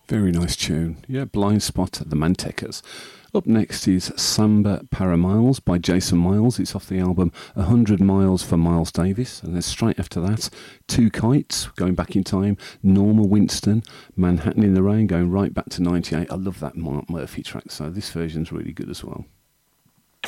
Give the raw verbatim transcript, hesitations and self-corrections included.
Very nice tune. Yeah, Blind Spot, the Mantecas. Up next is Samba Para Miles by Jason Miles. It's off the album one hundred miles for Miles Davis. And then straight after that, Two Kites, going back in time, Norma Winston, Manhattan in the Rain, going right back to ninety-eight. I love that Mark Murphy track, so this version's really good as well.